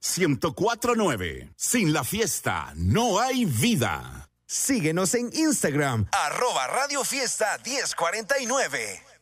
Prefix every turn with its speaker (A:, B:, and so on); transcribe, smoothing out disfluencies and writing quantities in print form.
A: 104.9. Sin la fiesta no hay vida.
B: Síguenos en Instagram.
C: @Radio Fiesta 1049.